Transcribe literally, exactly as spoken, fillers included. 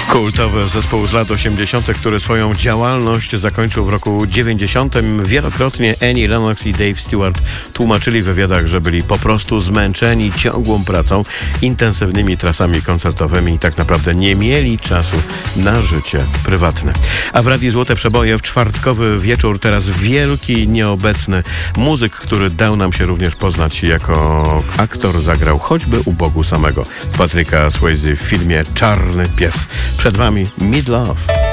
Kultowy zespół z lat osiemdziesiątych, który swoją działalność zakończył w roku dziewięćdziesiątym. Wielokrotnie Annie Lennox i Dave Stewart tłumaczyli w wywiadach, że byli po prostu zmęczeni ciągłą pracą, intensywnymi trasami koncertowymi i tak naprawdę nie mieli czasu na życie prywatne. A w Radiu Złote Przeboje w czwartkowy wieczór teraz wielki, nieobecny muzyk, który dał nam się również poznać jako aktor, zagrał choćby u Bogu samego Patryka Swayze w filmie Czarny Pies. Przed wami Mid Love.